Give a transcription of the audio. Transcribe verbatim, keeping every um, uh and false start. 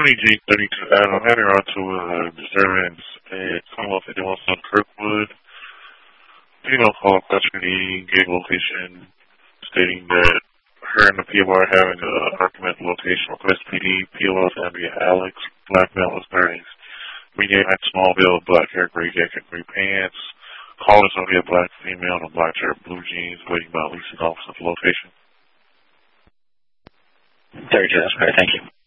twenty G thirty-two Adam, having on to a disturbance at Commonwealth fifty-one South Kirkwood. Female call questioning gave location stating that her and the P O are having an argument location request P D. P O is going to be Alex, black male with thirties. Medium height, small build, black hair, gray jacket, gray pants. Call is going to be a black female in a black shirt, blue jeans, waiting by leasing officer for location. thirty-two, that's great, thank you.